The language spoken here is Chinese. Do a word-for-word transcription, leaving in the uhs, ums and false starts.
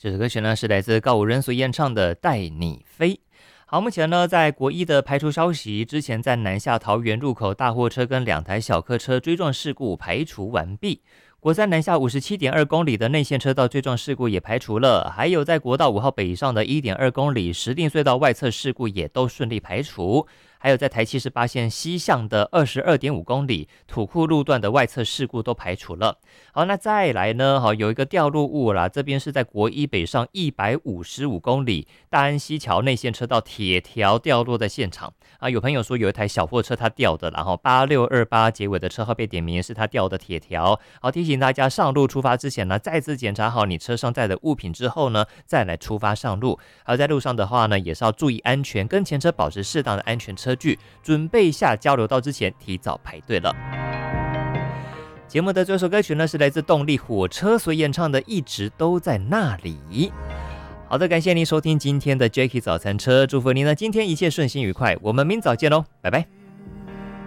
这首歌曲呢是来自告五人所演唱的《带你飞》。好，目前呢在国一的排除消息，之前在南下桃园入口大货车跟两台小客车追撞事故排除完毕。国三南下 五十七点二 公里的内线车道追撞事故也排除了，还有在国道五号北上的 一点二 公里石碇隧道外侧事故也都顺利排除，还有在台七十八线西向的 二十二点五 公里土库路段的外侧事故都排除了。好，那再来呢，好，有一个掉落物啦，这边是在国一北上一百五十五公里大安溪桥内线车道铁条掉落在现场啊，有朋友说有一台小货车它掉的，然后八六二八结尾的车号被点名是它掉的铁条。好，提醒大家上路出发之前呢，再次检查好你车上载的物品之后呢，再来出发上路。而在路上的话呢，也是要注意安全，跟前车保持适当的安全车距，准备下交流道之前提早排队了。节目的这首歌曲呢，是来自动力火车所演唱的《一直都在那里》。好的，感谢您收听今天的 Jacky 早餐车，祝福您呢今天一切顺心愉快，我们明早见喽，拜拜。